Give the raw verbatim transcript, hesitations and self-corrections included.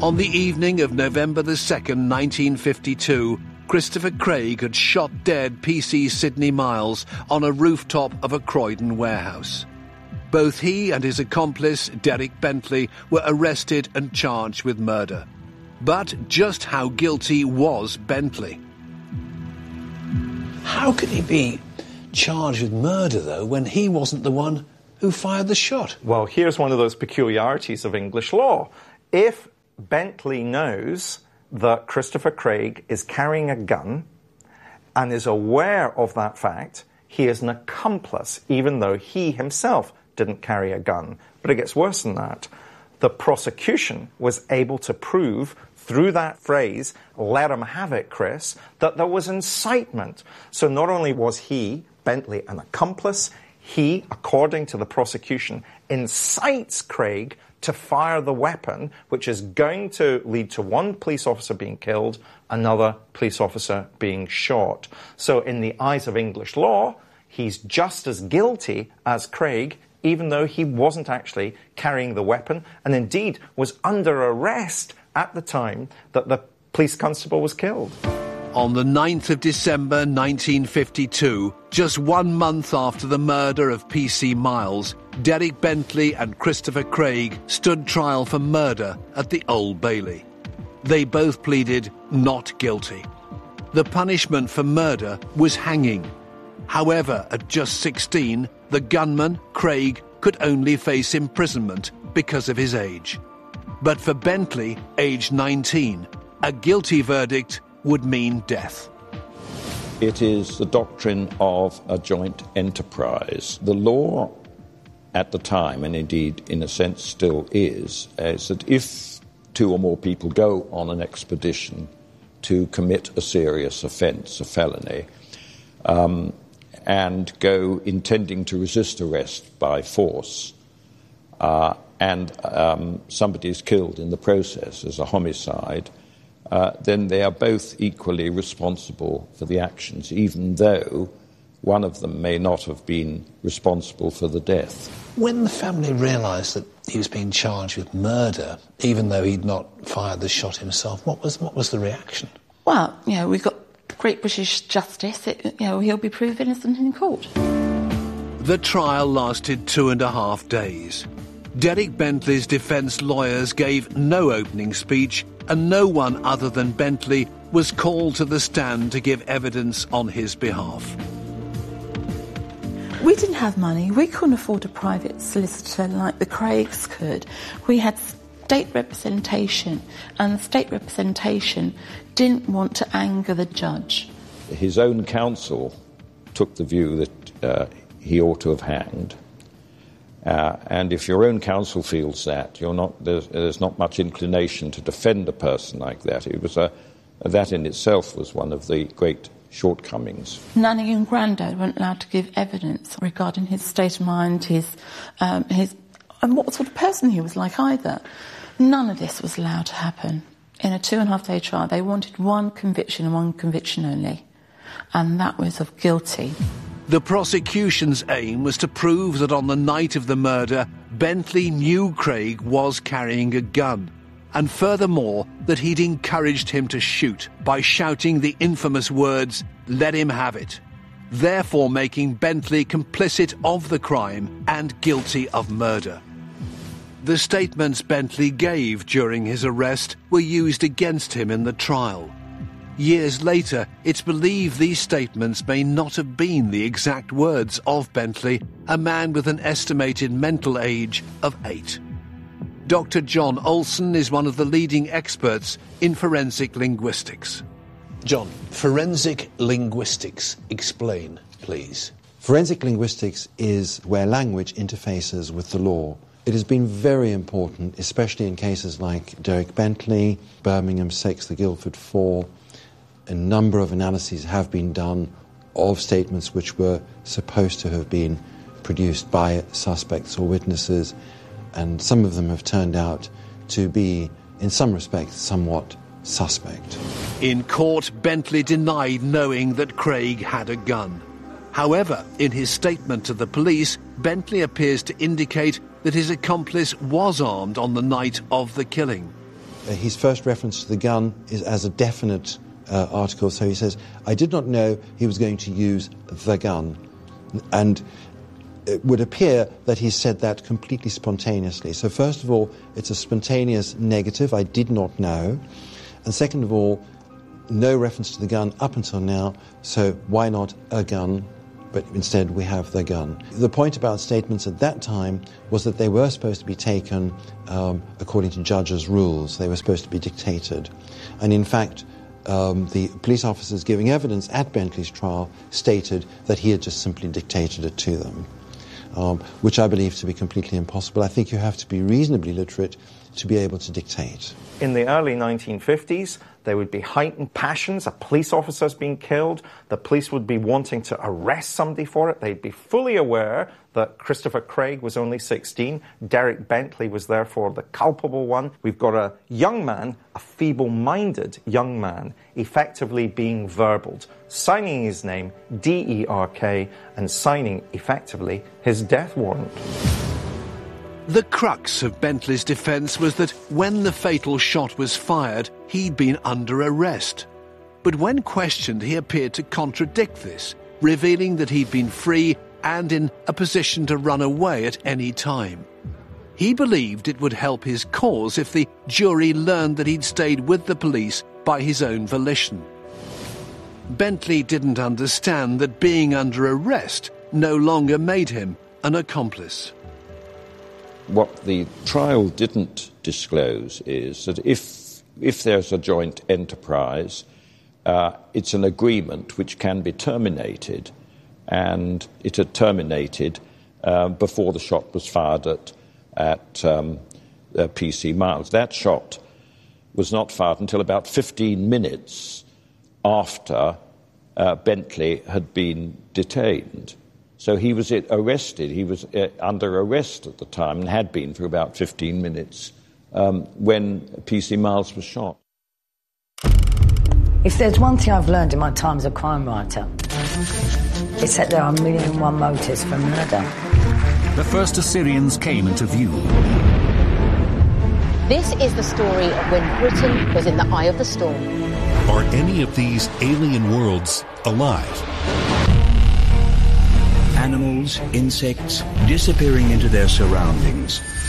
On the evening of November the second, nineteen fifty-two, Christopher Craig had shot dead P C Sidney Miles on a rooftop of a Croydon warehouse. Both he and his accomplice, Derek Bentley, were arrested and charged with murder. But just how guilty was Bentley? How could he be charged with murder, though, when he wasn't the one who fired the shot? Well, here's one of those peculiarities of English law. If Bentley knows that Christopher Craig is carrying a gun and is aware of that fact, he is an accomplice, even though he himself didn't carry a gun. But it gets worse than that. The prosecution was able to prove through that phrase, let him have it, Chris, that there was incitement. So not only was he, Bentley, an accomplice, he, according to the prosecution, incites Craig to fire the weapon, which is going to lead to one police officer being killed, another police officer being shot. So in the eyes of English law, he's just as guilty as Craig, even though he wasn't actually carrying the weapon, and indeed was under arrest at the time that the police constable was killed. On the ninth of December nineteen fifty-two, just one month after the murder of P C Miles, Derek Bentley and Christopher Craig stood trial for murder at the Old Bailey. They both pleaded not guilty. The punishment for murder was hanging. However, at just sixteen, the gunman, Craig, could only face imprisonment because of his age. But for Bentley, aged nineteen, a guilty verdict would mean death. It is the doctrine of a joint enterprise. The law at the time, and indeed in a sense still is, is that if two or more people go on an expedition to commit a serious offence, a felony, um, and go intending to resist arrest by force, uh, and um, somebody is killed in the process as a homicide, uh, then they are both equally responsible for the actions, even though one of them may not have been responsible for the death. When the family realised that he was being charged with murder, even though he'd not fired the shot himself, what was what was the reaction? Well, you know, we've got great British justice. It, you know, he'll be proved innocent in court. The trial lasted two and a half days. Derek Bentley's defence lawyers gave no opening speech, and no one other than Bentley was called to the stand to give evidence on his behalf. We didn't have money. We couldn't afford a private solicitor like the Craigs could. We had state representation, and the state representation didn't want to anger the judge. His own counsel took the view that uh, he ought to have hanged. Uh, and if your own counsel feels that, you're not, there's, there's not much inclination to defend a person like that. It was a, that in itself was one of the great shortcomings. Nanny and Grandad weren't allowed to give evidence regarding his state of mind, his, um, his, and what sort of person he was like either. None of this was allowed to happen. In a two and a half day trial, they wanted one conviction and one conviction only, and that was of guilty. The prosecution's aim was to prove that on the night of the murder, Bentley knew Craig was carrying a gun, and furthermore, that he'd encouraged him to shoot by shouting the infamous words, "Let him have it," therefore making Bentley complicit of the crime and guilty of murder. The statements Bentley gave during his arrest were used against him in the trial. Years later, it's believed these statements may not have been the exact words of Bentley, a man with an estimated mental age of eight. Doctor John Olson is one of the leading experts in forensic linguistics. John, forensic linguistics, explain, please. Forensic linguistics is where language interfaces with the law. It has been very important, especially in cases like Derek Bentley, Birmingham six, the Guildford four. A number of analyses have been done of statements which were supposed to have been produced by suspects or witnesses, and some of them have turned out to be, in some respects, somewhat suspect. In court, Bentley denied knowing that Craig had a gun. However, in his statement to the police, Bentley appears to indicate that his accomplice was armed on the night of the killing. uh, his first reference to the gun is as a definite uh, article. So he says, I did not know he was going to use the gun. And it would appear that he said that completely spontaneously. So first of all, it's a spontaneous negative, I did not know. And second of all, no reference to the gun up until now, so why not a gun? But instead we have the gun. The point about statements at that time was that they were supposed to be taken um, according to judges' rules. They were supposed to be dictated. And in fact, um, the police officers giving evidence at Bentley's trial stated that he had just simply dictated it to them, um, which I believe to be completely impossible. I think you have to be reasonably literate to be able to dictate. In the early nineteen fifties, there would be heightened passions. A police officer's been killed. The police would be wanting to arrest somebody for it. They'd be fully aware that Christopher Craig was only sixteen. Derek Bentley was therefore the culpable one. We've got a young man, a feeble-minded young man, effectively being verbaled, signing his name, D E R K, and signing, effectively, his death warrant. The crux of Bentley's defence was that when the fatal shot was fired, he'd been under arrest. But when questioned, he appeared to contradict this, revealing that he'd been free and in a position to run away at any time. He believed it would help his cause if the jury learned that he'd stayed with the police by his own volition. Bentley didn't understand that being under arrest no longer made him an accomplice. What the trial didn't disclose is that if if there's a joint enterprise, uh, it's an agreement which can be terminated, and it had terminated uh, before the shot was fired at, at um, uh, P C Miles. That shot was not fired until about fifteen minutes after uh, Bentley had been detained. So he was arrested. He was uh, under arrest at the time and had been for about fifteen minutes um, when P C Miles was shot. If there's one thing I've learned in my time as a crime writer, it's that there are a million and one motives for murder. The first Assyrians came into view. This is the story of when Britain was in the eye of the storm. Are any of these alien worlds alive? Animals, insects, disappearing into their surroundings,